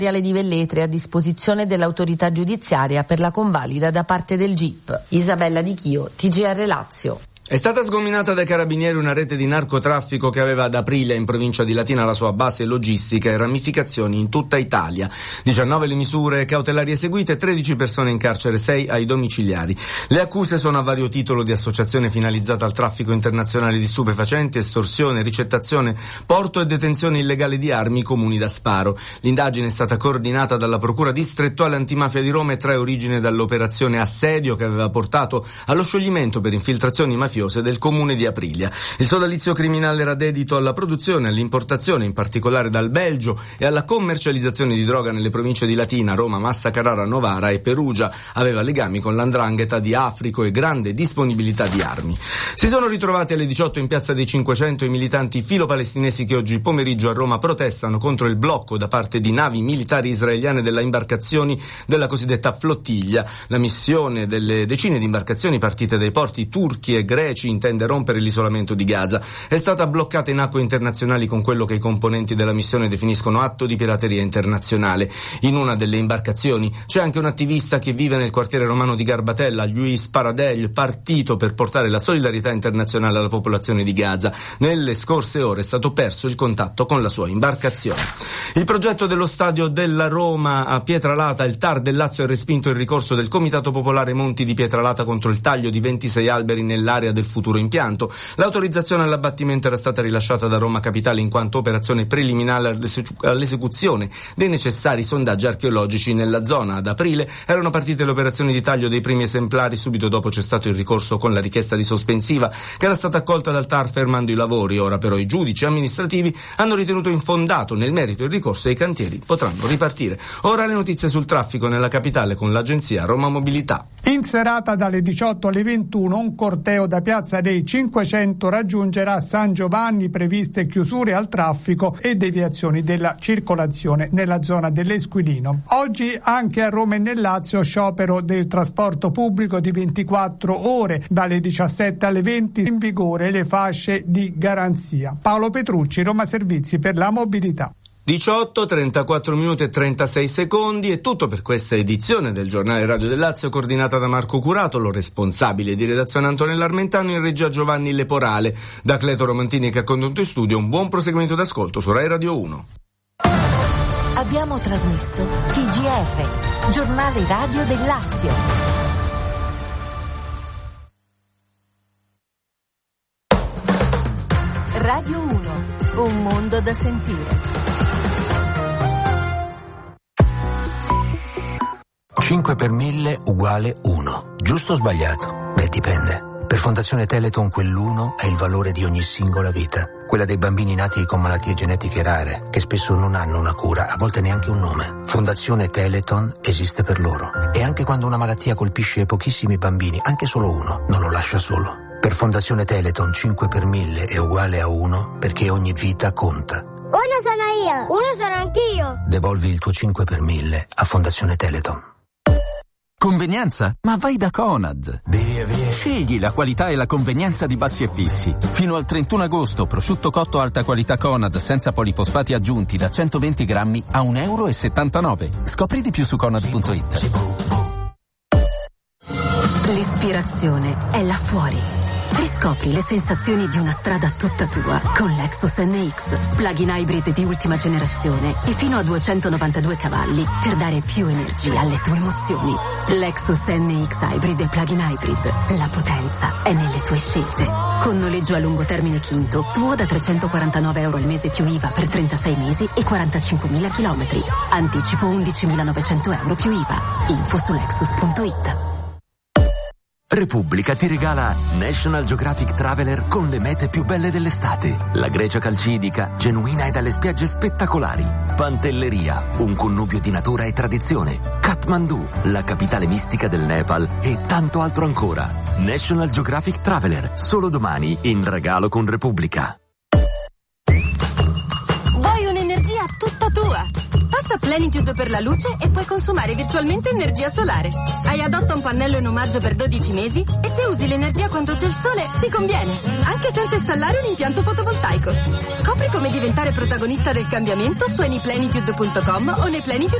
di Velletri a disposizione dell'autorità giudiziaria per la convalida da parte del GIP. Isabella Di Chio, TGR Lazio. È stata sgominata dai carabinieri una rete di narcotraffico che aveva ad Aprilia, in provincia di Latina, la sua base logistica e ramificazioni in tutta Italia. 19 le misure cautelari eseguite, 13 persone in carcere, 6 ai domiciliari. Le accuse sono a vario titolo di associazione finalizzata al traffico internazionale di stupefacenti, estorsione, ricettazione, porto e detenzione illegale di armi comuni da sparo. L'indagine è stata coordinata dalla Procura distrettuale antimafia di Roma e trae origine dall'operazione Assedio che aveva portato allo scioglimento per infiltrazioni mafiose del comune di Aprilia. Il sodalizio criminale era dedito alla produzione, all'importazione, in particolare dal Belgio, e alla commercializzazione di droga nelle province di Latina, Roma, Massa Carrara, Novara e Perugia. Aveva legami con l''ndrangheta di Africo e grande disponibilità di armi. Si sono ritrovati alle 18 in Piazza dei 500 i militanti filo-palestinesi che oggi pomeriggio a Roma protestano contro il blocco da parte di navi militari israeliane delle imbarcazioni della cosiddetta flottiglia. La missione delle decine di imbarcazioni partite dai porti turchi e greci intende rompere l'isolamento di Gaza. È stata bloccata in acque internazionali con quello che i componenti della missione definiscono atto di pirateria internazionale. In una delle imbarcazioni c'è anche un attivista che vive nel quartiere romano di Garbatella, Luis Paradell, partito per portare la solidarietà internazionale alla popolazione di Gaza. Nelle scorse ore è stato perso il contatto con la sua imbarcazione. Il progetto dello stadio della Roma a Pietralata, il TAR del Lazio ha respinto il ricorso del Comitato Popolare Monti di Pietralata contro il taglio di 26 alberi nell'area del futuro impianto. L'autorizzazione all'abbattimento era stata rilasciata da Roma Capitale in quanto operazione preliminare all'esecuzione dei necessari sondaggi archeologici nella zona. Ad aprile erano partite le operazioni di taglio dei primi esemplari, subito dopo c'è stato il ricorso con la richiesta di sospensiva che era stata accolta dal TAR fermando i lavori. Ora però i giudici amministrativi hanno ritenuto infondato nel merito il ricorso e i cantieri potranno ripartire. Ora le notizie sul traffico nella capitale con l'agenzia Roma Mobilità. In serata dalle 18 alle 21 un corteo da Piazza dei 500 raggiungerà San Giovanni, previste chiusure al traffico e deviazioni della circolazione nella zona dell'Esquilino. Oggi anche a Roma e nel Lazio sciopero del trasporto pubblico di 24 ore, dalle 17 alle 20 in vigore le fasce di garanzia. Paolo Petrucci, Roma Servizi per la Mobilità. 18, 34 minuti e 36 secondi, è tutto per questa edizione del Giornale Radio del Lazio, coordinata da Marco Curatolo, responsabile di redazione Antonella Armentano, in regia Giovanni Leporale. Da Cleto Romantini che ha condotto in studio, un buon proseguimento d'ascolto su Rai Radio 1. Abbiamo trasmesso TGR, Giornale Radio del Lazio. Radio 1, un mondo da sentire. 5 per 1000 uguale 1. Giusto o sbagliato? Beh, dipende. Per Fondazione Teleton quell'1 è il valore di ogni singola vita. Quella dei bambini nati con malattie genetiche rare, che spesso non hanno una cura, a volte neanche un nome. Fondazione Teleton esiste per loro. E anche quando una malattia colpisce pochissimi bambini, anche solo uno, non lo lascia solo. Per Fondazione Teleton 5 per 1000 è uguale a 1 perché ogni vita conta. 1 sono io, 1 sono anch'io. Devolvi il tuo 5 per 1000 a Fondazione Teleton. Convenienza? Ma vai da Conad. Scegli la qualità e la convenienza di Bassi e Fissi. Fino al 31 agosto, prosciutto cotto alta qualità Conad senza polifosfati aggiunti da 120 grammi a €1,79. Scopri di più su conad.it. L'ispirazione è là fuori. Riscopri le sensazioni di una strada tutta tua con Lexus NX, plug-in hybrid di ultima generazione e fino a 292 cavalli per dare più energia alle tue emozioni. Lexus NX Hybrid e plug-in hybrid. La potenza è nelle tue scelte. Con noleggio a lungo termine Quinto, tuo da €349 al mese più IVA per 36 mesi e 45.000 chilometri. Anticipo €11.900 più IVA. Info su Lexus.it. Repubblica ti regala National Geographic Traveler con le mete più belle dell'estate. La Grecia calcidica, genuina e dalle spiagge spettacolari. Pantelleria, un connubio di natura e tradizione. Kathmandu, la capitale mistica del Nepal e tanto altro ancora. National Geographic Traveler, solo domani in regalo con Repubblica. Vuoi un'energia tutta tua? Passa Usa Plenitude per la luce e puoi consumare virtualmente energia solare. Hai Adotta un pannello in omaggio per 12 mesi e se usi l'energia quando c'è il sole ti conviene, anche senza installare un impianto fotovoltaico. Scopri come diventare protagonista del cambiamento su anyplenitude.com o nei Plenitude